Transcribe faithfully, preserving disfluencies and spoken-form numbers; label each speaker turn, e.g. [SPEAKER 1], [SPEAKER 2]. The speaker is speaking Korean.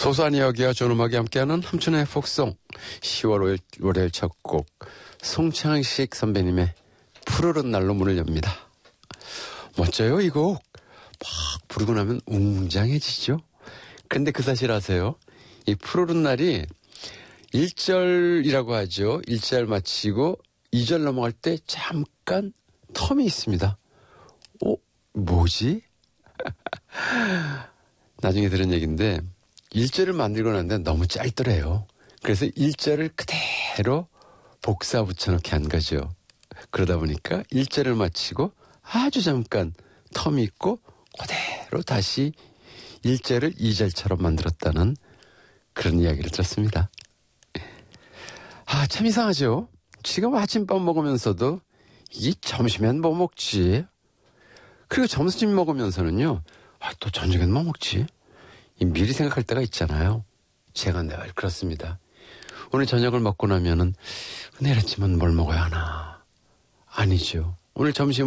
[SPEAKER 1] 소소한 이야기와 좋은 음악이 함께하는 함춘의 폭송. 시월 월요일 첫 곡 송창식 선배님의 푸르른 날로 문을 엽니다. 멋져요 이 곡. 막 부르고 나면 웅장해지죠. 근데 그 사실 아세요? 이 푸르른 날이 일 절이라고 하죠. 일 절 마치고 이 절 넘어갈 때 잠깐 텀이 있습니다. 어? 뭐지? 나중에 들은 얘기인데 일 절을 만들고 났는데 너무 짧더래요. 그래서 일 절을 그대로 복사 붙여넣기 한 거죠. 그러다 보니까 일 절을 마치고 아주 잠깐 텀이 있고 그대로 다시 일 절을 이 절처럼 만들었다는 그런 이야기를 들었습니다. 아, 참 이상하죠? 지금 아침밥 먹으면서도 이 점심엔 뭐 먹지? 그리고 점심 먹으면서는요, 아, 또 저녁엔 뭐 먹지? 이 미리 생각할 때가 있잖아요. 제가 늘 그렇습니다. 오늘 저녁을 먹고 나면은 내일 아침은 뭘 먹어야 하나? 아니죠. 오늘 점심